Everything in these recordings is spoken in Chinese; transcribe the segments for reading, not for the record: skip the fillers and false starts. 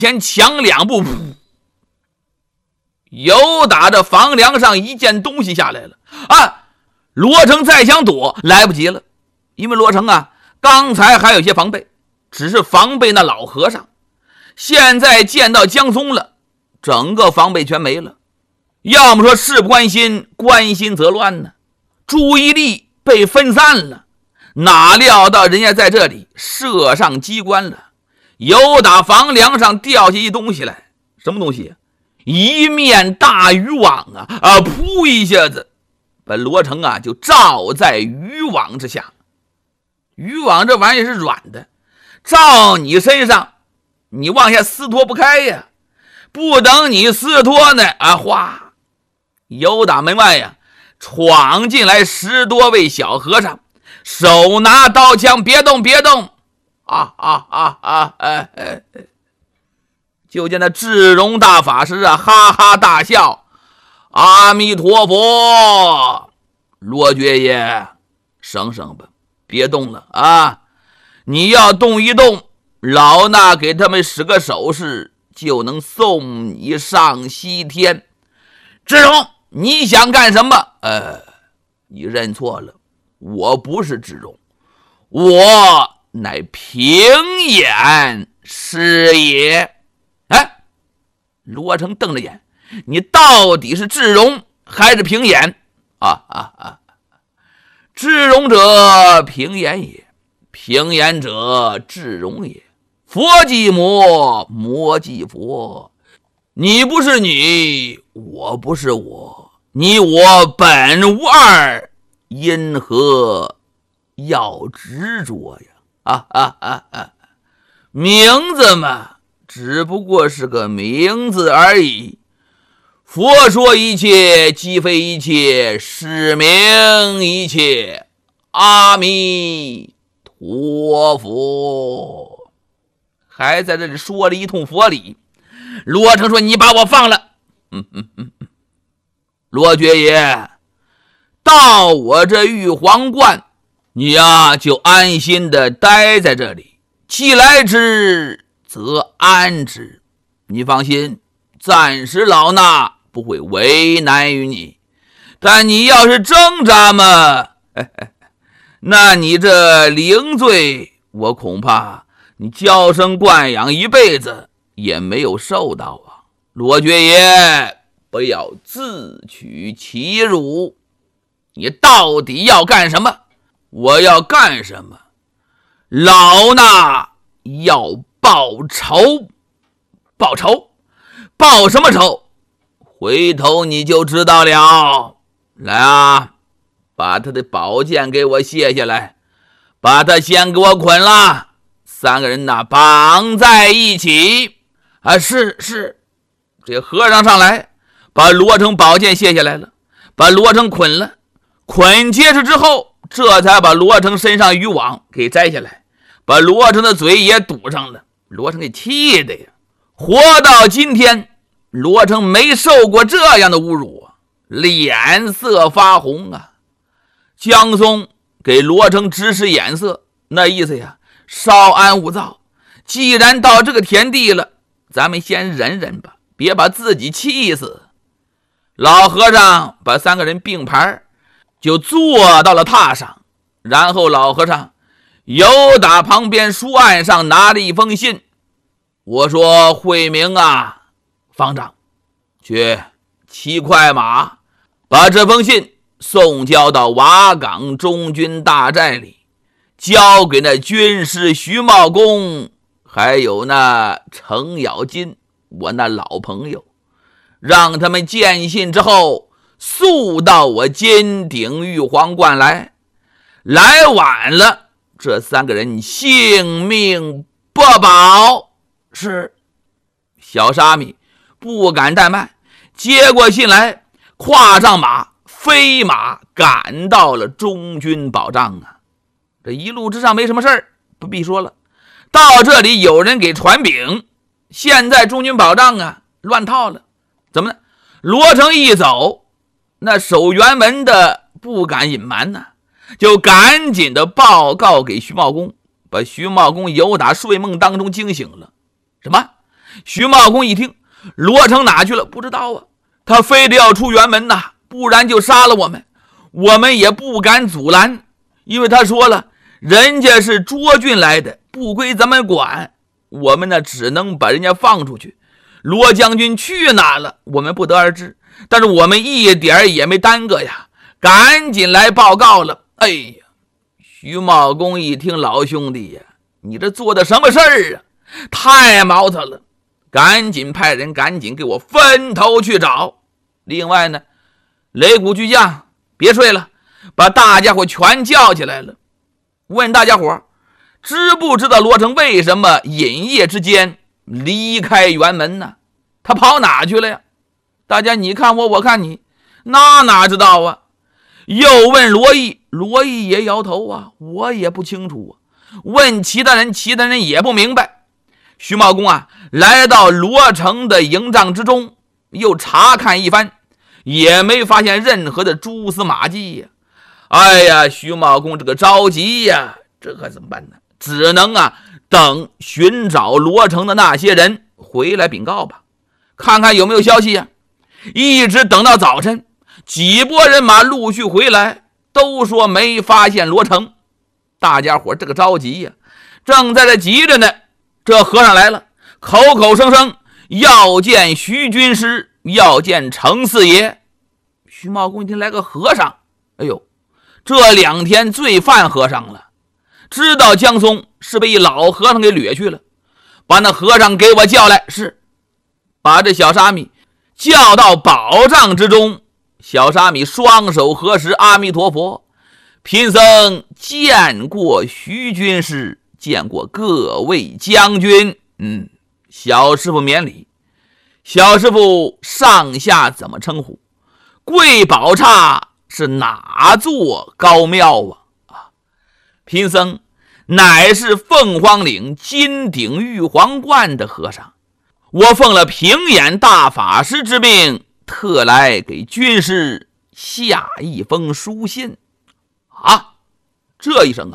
前抢2步，噗，又打着房梁上一件东西下来了啊！罗成再想躲，来不及了，因为罗成啊，刚才还有些防备，只是防备那老和尚，现在见到江松了，整个防备全没了。要么说事不关心，关心则乱呢，注意力被分散了，哪料到人家在这里设上机关了，由打房梁上掉下一东西来，什么东西？一面大渔网啊！噗一下子把罗成啊就罩在渔网之下。渔网这玩意是软的，罩你身上，你往下撕脱不开呀。不等你撕脱呢，哗，由打门外呀闯进来10多位小和尚，手拿刀枪，别动别动！就见那智荣大法师啊哈哈大笑，阿弥陀佛，罗爵爷省省吧，别动了啊！你要动一动，老衲给他们使个手势，就能送你上西天。智荣，你想干什么？你认错了，我不是智荣，我乃平眼师爷。罗成瞪着眼，你到底是智荣还是平眼？智荣者平眼也，平眼者智荣也。佛即魔，魔即佛。你不是你，我不是我，你我本无二，因何要执着呀？名字嘛，只不过是个名字而已。佛说一切，即非一切，是名一切。阿弥陀佛。还在这里说了一通佛理。罗成说：“你把我放了。”罗爵爷，到我这玉皇观，你呀就安心的待在这里，既来之则安之。你放心，暂时老衲不会为难于你，但你要是挣扎嘛，那你这灵罪，我恐怕你娇生惯养一辈子也没有受到啊。罗爵爷，不要自取其辱，你到底要干什么？我要干什么？老衲要报仇。报仇？报什么仇？回头你就知道了。来啊，把他的宝剑给我卸下来，把他先给我捆了。3个人绑在一起。是。这和尚上来，把罗成宝剑卸下来了，把罗成捆了。捆结实之后，这才把罗成身上渔网给摘下来，把罗成的嘴也堵上了。罗成给气的呀，活到今天，罗成没受过这样的侮辱啊，脸色发红啊。江松给罗成指使眼色，那意思呀，稍安勿躁，既然到这个田地了，咱们先忍忍吧，别把自己气死。老和尚把3个人并排就坐到了榻上，然后老和尚由打旁边书案上拿了一封信。我说：慧明啊，方丈，去骑快马，把这封信送交到瓦岗中军大寨里，交给那军师徐茂公，还有那程咬金，我那老朋友，让他们见信之后速到我金鼎玉皇观来。来晚了，这3个人性命不保。是。小沙弥不敢怠慢，接过信来，跨上马，飞马赶到了中军保障啊。这一路之上没什么事儿，不必说了。到这里有人给传禀，现在中军保障啊乱套了。怎么呢？罗成一走，那守辕门的不敢隐瞒呢，就赶紧的报告给徐茂公，把徐茂公由打睡梦当中惊醒了。什么？ 徐茂公一听，罗成哪去了？不知道啊，他非得要出辕门呐，不然就杀了我们。我们也不敢阻拦，因为他说了，人家是涿郡来的，不归咱们管。我们呢，只能把人家放出去。罗将军去哪了，我们不得而知。但是我们一点也没耽搁呀，赶紧来报告了。哎呀，徐茂公一听，老兄弟呀，你这做的什么事儿啊？太毛头了，赶紧派人赶紧给我分头去找。另外呢，擂鼓巨将别睡了，把大家伙全叫起来了，问大家伙知不知道罗成为什么饮夜之间离开辕门呢？他跑哪去了呀？大家你看我，我看你，那哪知道啊？又问罗毅，罗毅也摇头啊，我也不清楚啊。问其他人，其他人也不明白。徐茂公啊，来到罗成的营帐之中，又查看一番，也没发现任何的蛛丝马迹呀。哎呀，徐茂公这个着急呀，这可怎么办呢？只能等寻找罗成的那些人回来禀告吧，看看有没有消息呀。一直等到早晨，几拨人马陆续回来，都说没发现罗成。大家伙这个着急呀，正在这急着呢，这和尚来了，口口声声要见徐军师，要见程四爷。徐茂公一听来个和尚，哎呦，这2天罪犯和尚了，知道江松是被一老和尚给掠去了，把那和尚给我叫来。是，把这小沙弥叫到宝帐之中。小沙弥双手合十，阿弥陀佛，贫僧见过徐军师，见过各位将军。小师傅免礼。小师傅上下怎么称呼？贵宝刹是哪座高庙啊？贫僧乃是凤凰岭金顶玉皇观的和尚，我奉了平眼大法师之命，特来给军师下一封书信。这一声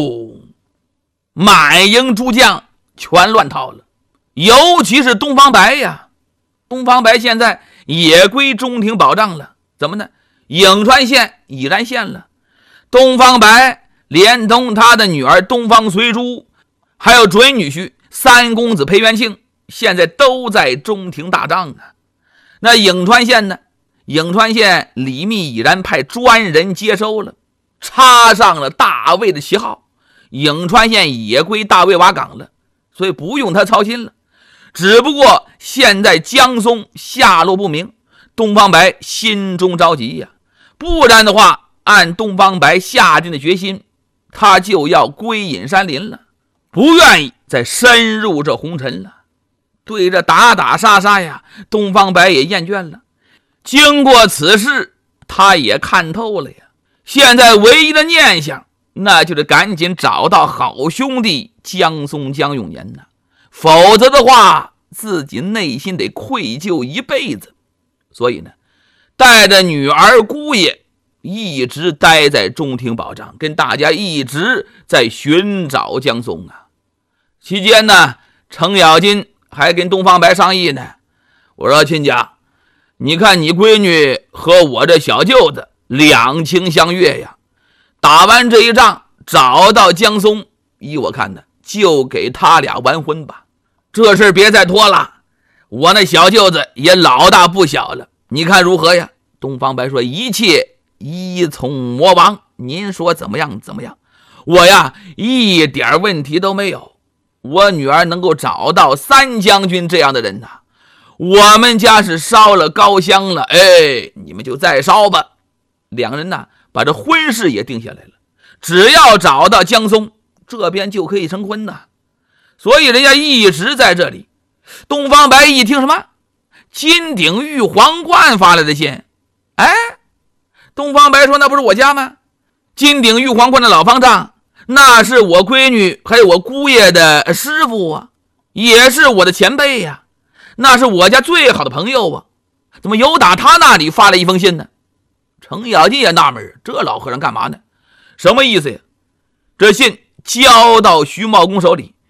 满营诸将全乱套了，尤其是东方白呀。东方白现在也归中庭保障了，怎么呢？颍川县已然县了。东方白连同他的女儿东方随珠，还有准女婿三公子裴元庆，现在都在中庭大帐啊。那颍川县呢？颍川县李密已然派专人接收了，插上了大魏的旗号，颍川县也归大魏瓦岗了，所以不用他操心了。只不过现在江松下落不明，东方白心中着急呀。不然的话，按东方白下定的决心，他就要归隐山林了，不愿意再深入这红尘了。对着打打杀杀呀，东方白也厌倦了。经过此事，他也看透了呀。现在唯一的念想，那就是赶紧找到好兄弟江松江永年呢，否则的话，自己内心得愧疚一辈子。所以呢，带着女儿姑爷一直待在中庭保障，跟大家一直在寻找江松啊。期间呢，程咬金还跟东方白商议呢，我说亲家，你看你闺女和我这小舅子两情相悦呀，打完这一仗找到江松，依我看呢，就给他俩完婚吧，这事别再拖了，我那小舅子也老大不小了，你看如何呀？东方白说，一切依从魔王，您说怎么样怎么样，我呀一点问题都没有。我女儿能够找到三将军这样的人呐，我们家是烧了高香了，你们就再烧吧。两人呢把这婚事也定下来了，只要找到江松，这边就可以成婚呐。所以人家一直在这里。东方白一听什么金鼎玉皇观发来的信，东方白说，那不是我家吗？金鼎玉皇观的老方丈，那是我闺女还有我姑爷的师傅啊，也是我的前辈呀，那是我家最好的朋友啊，怎么有打他那里发了一封信呢？程咬金也纳闷，这老和尚干嘛呢？什么意思呀？这信交到徐茂公手里，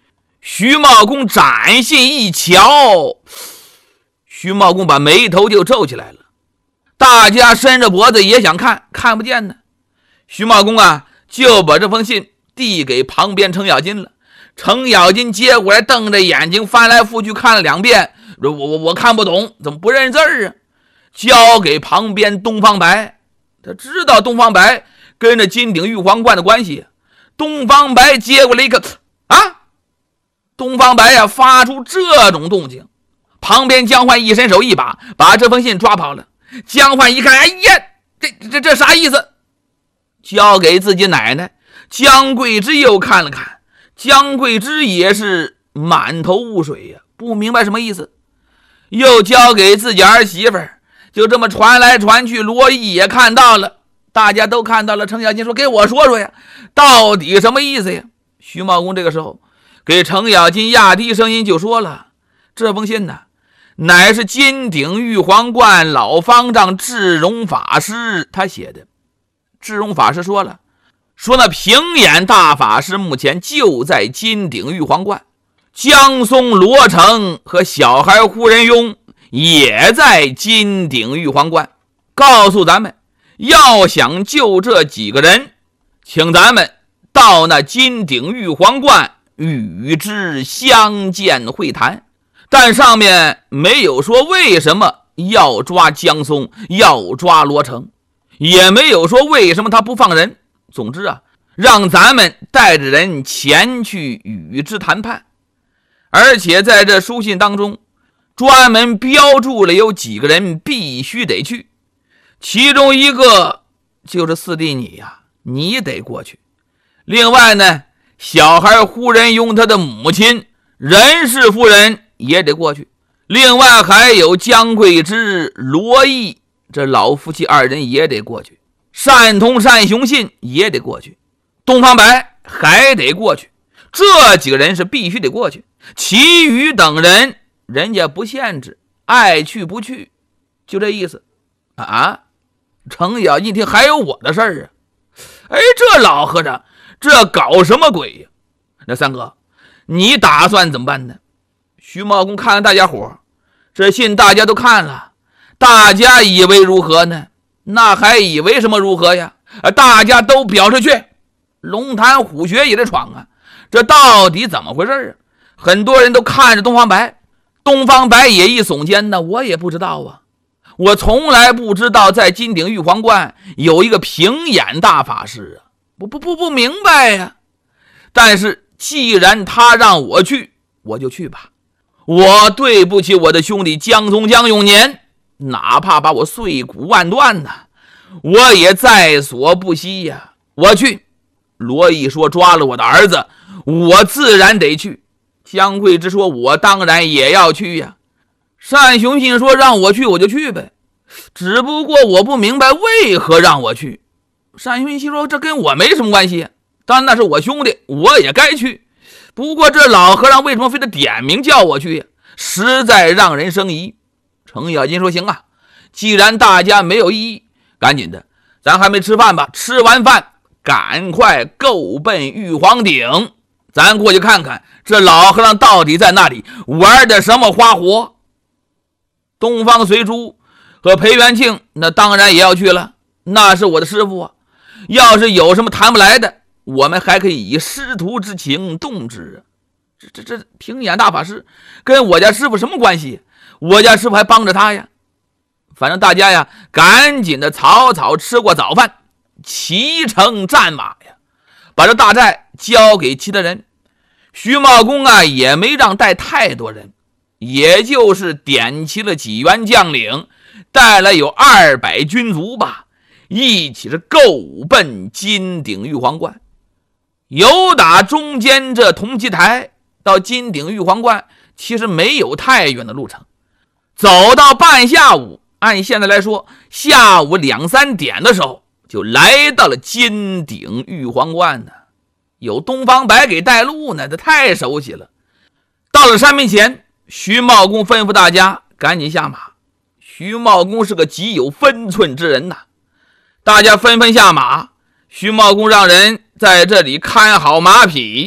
徐茂公展信一瞧，徐茂公把眉头就皱起来了。大家伸着脖子也想看，看不见呢。徐茂公就把这封信递给旁边程咬金了。程咬金接过来，瞪着眼睛翻来覆去看了2遍，我看不懂，怎么不认字啊？交给旁边东方白，他知道东方白跟着金鼎玉皇观的关系。东方白接过来一个东方白发出这种动静，旁边江焕一伸手一把把这封信抓跑了。江焕一看，哎呀，这啥意思？交给自己奶奶。江桂枝又看了看，江桂枝也是满头雾水呀，不明白什么意思。又交给自己儿媳妇儿，就这么传来传去。罗毅也看到了，大家都看到了。程咬金说：“给我说说呀，到底什么意思呀？”徐茂公这个时候给程咬金压低声音就说了：“这封信乃是金鼎玉皇观老方丈智荣法师他写的。智荣法师说了，说那平眼大法师目前就在金鼎玉皇观，江松、罗成和小孩胡仁庸也在金鼎玉皇观，告诉咱们要想救这几个人，请咱们到那金鼎玉皇观与之相见会谈。但上面没有说为什么要抓江松，要抓罗成，也没有说为什么他不放人。总之让咱们带着人前去与之谈判。而且在这书信当中专门标注了有几个人必须得去，其中一个就是四弟你得过去。另外呢，小孩胡仁庸他的母亲任氏夫人也得过去。另外还有江桂枝、罗毅，这老夫妻2人也得过去。单通、单雄信也得过去，东方白还得过去。这几个人是必须得过去，其余等人人家不限制，爱去不去，就这意思程咬金听还有我的事儿这老和尚这搞什么鬼呀？那三哥，你打算怎么办呢？徐茂公看了大家伙，这信大家都看了，大家以为如何呢？那还以为什么如何呀？大家都表示去，龙潭虎穴也得闯这到底怎么回事很多人都看着东方白，东方白也一耸肩我也不知道我从来不知道在金鼎玉皇观有一个平眼大法师不明白呀。但是既然他让我去，我就去吧。我对不起我的兄弟江松、江永年，哪怕把我碎骨万段我也在所不惜呀。我去。罗毅说抓了我的儿子，我自然得去。江桂枝说我当然也要去呀。单雄信说让我去我就去呗，只不过我不明白为何让我去。单雄信说这跟我没什么关系，当然那是我兄弟，我也该去。不过这老和尚为什么非得点名叫我去呀？实在让人生疑。程咬金说行既然大家没有异议，赶紧的，咱还没吃饭吧，吃完饭赶快够奔玉皇顶，咱过去看看这老和尚到底在那里玩的什么花活。东方随珠和裴元庆那当然也要去了，那是我的师傅要是有什么谈不来的，我们还可以以师徒之情动之这平眼大法师跟我家师傅什么关系？我家师傅还帮着他呀。反正大家赶紧的草草吃过早饭，骑乘战马把这大寨交给其他人。徐茂公也没让带太多人，也就是点齐了几员将领，带来有200军卒吧，一起是够奔金鼎玉皇观。由打中间这铜旗台到金鼎玉皇观其实没有太远的路程，走到半下午，按现在来说下午2、3点的时候就来到了金鼎玉皇观有东方白给带路这太熟悉了。到了山门前，徐茂公吩咐大家赶紧下马。徐茂公是个极有分寸之人大家纷纷下马。徐茂公让人在这里看好马匹，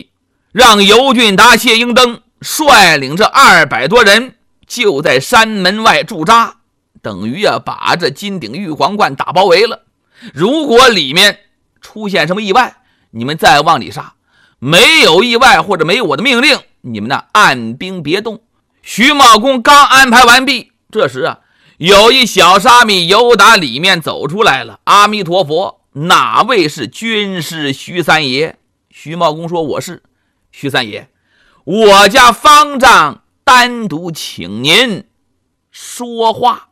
让尤俊达、谢英登率领这200多人就在山门外驻扎，等于把这金鼎玉皇观打包围了。如果里面出现什么意外，你们再往里杀；没有意外或者没有我的命令，你们按兵别动。徐茂公刚安排完毕，这时有一小沙弥由打里面走出来了。阿弥陀佛，哪位是军师徐三爷？徐茂公说：我是。徐三爷，我家方丈单独请您说话。